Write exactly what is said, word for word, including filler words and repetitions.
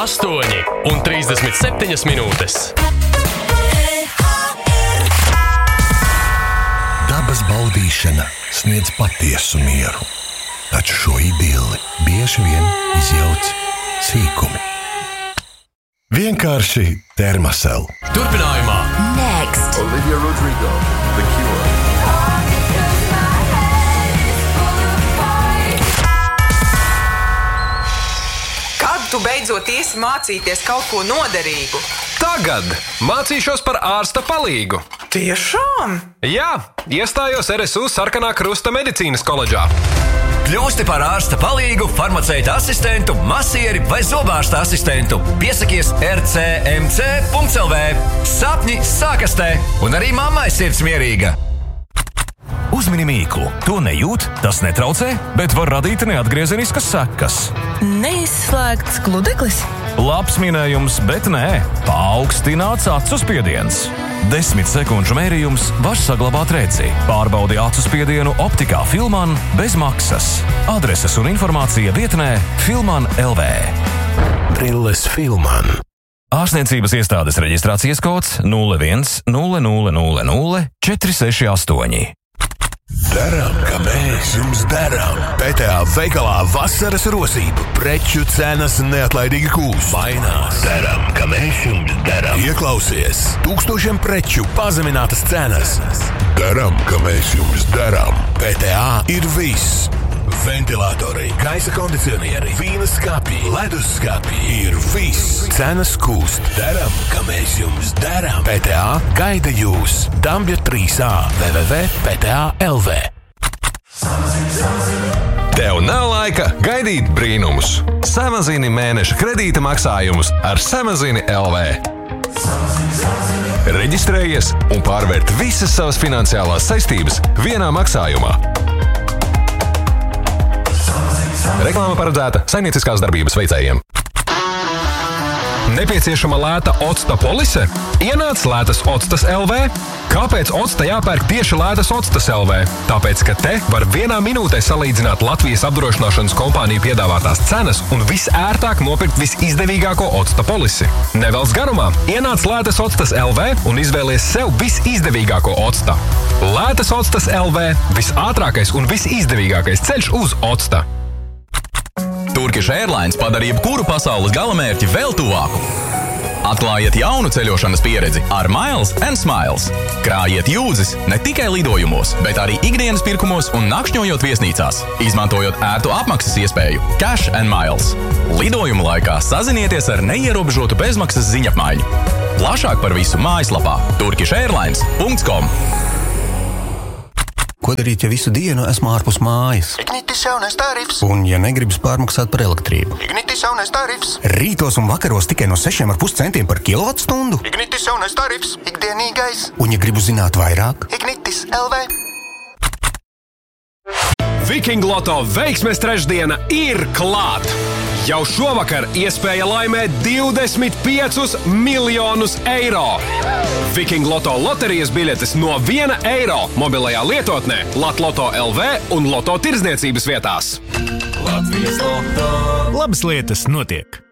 astoņi un trīsdesmit septiņas minūtes. Dabas baudīšana sniedz patiesu mieru, taču šo idilli bieži vien izjauc sīkumi. Vienkārši Thermacell. Turpinājumā Next. Olivia Rodrigo, The Cure. Kad tu beidzot iesi mācīties kaut ko noderīgu? Tagad mācīšos par ārsta palīgu. Tiešām? Jā, iestājos R S U Sarkanā Krusta medicīnas koledžā. Kļūsti par ārsta palīgu, farmaceita asistentu, masieri vai zobārsta asistentu. Piesakies r c m c punkts l v. Sapņi sākas te, un arī mammai sirds mierīga. Uzmini mīklu. To nejūt, tas netraucē, bet var radīt neatgriezeniskas sekas. Neizslēgts gludeklis? Labs minējums, bet nē. Paaugstināts acu spiediens. Desmit sekundžu mērījums var saglabāt redzi. Pārbaudi acu spiedienu optikā Filman bez maksas. Adreses un informācija vietnē Filman punkt l v. Brilles Filman. Ārstniecības iestādes reģistrācijas kods nulle viens nulle nulle nulle nulle četri seši astoņi. Daram, ka mēs jums darām. P T A veikalā vasaras rosība. Preču cenas neatlaidīgi kūst. Mainās. Daram, ka mēs jums darām. Ieklausies. Tūkstošiem preču pazeminātas cenas. Daram, ka mēs jums darām. P T A ir viss. Ventilatori, gaisa kondicionieri, vīna skapji, ledus skapji ir viss. Cenas kūst. Daram, ka mēs jums darām. P T A gaida jūs. Dambja trīs A w w w punkt p t a punkt l v. Tev nav laika gaidīt brīnumus. Samazini mēneša kredīta maksājumus ar Samazini punkt l v. Reģistrējies un pārvērt visas savas finansiālās saistības vienā maksājumā. Reklāma paredzēta saimnieciskās darbības veicējiem. Nepieciešama lēta octa polise? Ienāc lētas octas L V. Kāpēc octa jāpērk tieši lētas octas L V? Tāpēc, ka te var vienā minūtē salīdzināt Latvijas apdrošināšanas kompāniju piedāvātās cenas un visērtāk nopirkt visizdevīgāko octa polisi. Nevelc garumā, ienāc lētas octas L V un izvēlies sev visizdevīgāko octa. Lētas octas L V – visātrākais un visizdevīgākais ceļš uz octa. Turkish Airlines padara jebkuru pasaules galamērķi vēl tuvāku. Atklājiet jaunu ceļošanas pieredzi ar Miles and Smiles. Krājiet jūdzes ne tikai lidojumos, bet arī ikdienas pirkumos un nakšņojot viesnīcās, izmantojot ērtu apmaksas iespēju Cash and Miles. Lidojuma laikā sazinieties ar neierobežotu bezmaksas ziņapmaiņu. Plašāk par visu mājaslapā turkish airlines punkts com. Ko darīt, ja visu dienu esmu ārpus mājas? Ignitis jaunais tarifs. Un ja negribas pārmaksāt par elektrību? Ignitis jaunais tarifs. Rītos un vakaros tikai no sešiem ar pus centiem par kilovatstundu? Ignitis jaunais tarifs. Ikdienīgais. Un ja gribu zināt vairāk? Ignitis L V. Viking Loto veiksmes trešdiena ir klāt! Jau šovakar iespēja laimēt divdesmit piecus miljonus eiro. Viking Loto loterijas biļetes no viena eiro mobilajā lietotnē Latloto L V un Loto tirdzniecības vietās. Latvijas Loto. Labas lietas notiek.